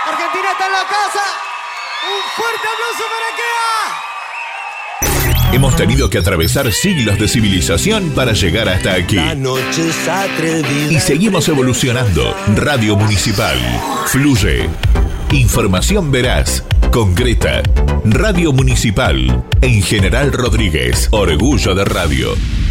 Argentina está en la casa. Un fuerte aplauso para Kea. Hemos tenido que atravesar siglos de civilización para llegar hasta aquí. La noche es atrevida. Y seguimos evolucionando. Radio Municipal. Fluye. Información veraz, concreta. Radio Municipal. En General Rodríguez. Orgullo de radio.